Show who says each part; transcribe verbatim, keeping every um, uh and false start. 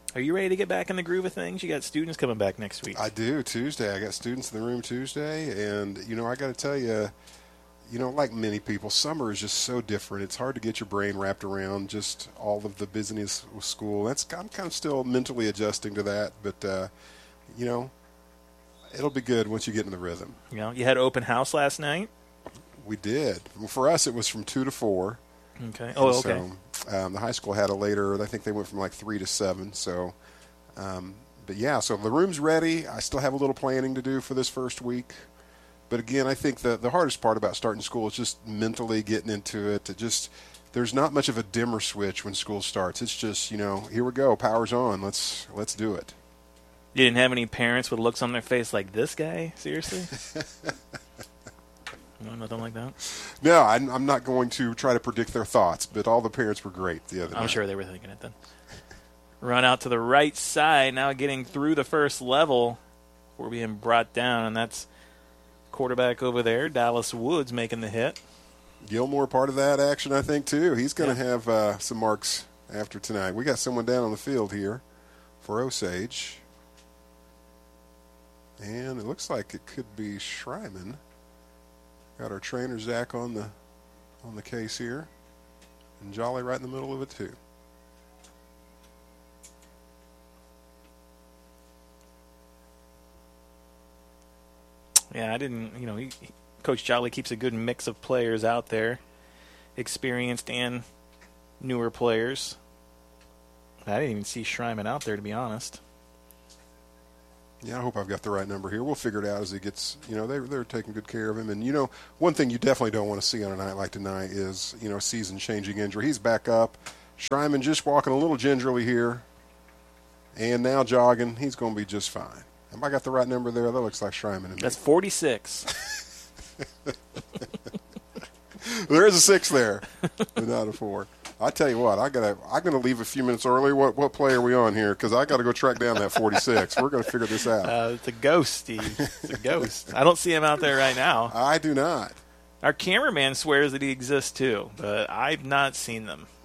Speaker 1: Are you ready to get back in the groove of things? You got students coming back next week.
Speaker 2: I do, Tuesday. I got students in the room Tuesday, and, you know, I got to tell you, you know, like many people, summer is just so different. It's hard to get your brain wrapped around just all of the busyness with school. That's I'm kind of still mentally adjusting to that, but, uh, you know, it'll be good once you get in the rhythm.
Speaker 1: You know, you had open house last night?
Speaker 2: We did. Well, for us, it was from two to four.
Speaker 1: Okay. Oh, okay.
Speaker 2: So, um, the high school had a later. I think they went from like three to seven. So, um, but yeah. So the room's ready. I still have a little planning to do for this first week. But again, I think the the hardest part about starting school is just mentally getting into it. It just there's not much of a dimmer switch when school starts. It's just, you know, here we go, power's on. Let's let's do it.
Speaker 1: You didn't have any parents with looks on their face like, this guy? Seriously? No, nothing like that?
Speaker 2: No, I'm, I'm not going to try to predict their thoughts, but all the parents were great the other night.
Speaker 1: I'm sure they were thinking it then. Run out to the right side, now getting through the first level. We're being brought down, and that's quarterback over there, Dallas Woods, making the hit.
Speaker 2: Gilmore part of that action, I think, too. He's going to
Speaker 1: yeah.
Speaker 2: have uh, some marks after tonight. We got someone down on the field here for Osage. And it looks like it could be Schreiman. Got our trainer, Zach, on the on the case here. And Jolly right in the middle of it, too.
Speaker 1: Yeah, I didn't, you know, he, Coach Jolly keeps a good mix of players out there, experienced and newer players. I didn't even see Schreiman out there, to be honest.
Speaker 2: Yeah, I hope I've got the right number here. We'll figure it out as he gets, you know, they're, they're taking good care of him. And, you know, one thing you definitely don't want to see on a night like tonight is, you know, a season-changing injury. He's back up. Schreiman just walking a little gingerly here. And now jogging. He's going to be just fine. Have I got the right number there? That looks like Schreiman to me.
Speaker 1: That's forty-six.
Speaker 2: There is a six there, but not a four. I tell you what, I gotta. I'm gonna leave a few minutes early. What what play are we on here? Because I got to go track down that forty-six. We're gonna figure this out.
Speaker 1: Uh, it's a ghost, Steve. It's a ghost. I don't see him out there right now.
Speaker 2: I do not.
Speaker 1: Our cameraman swears that he exists too, but I've not seen them.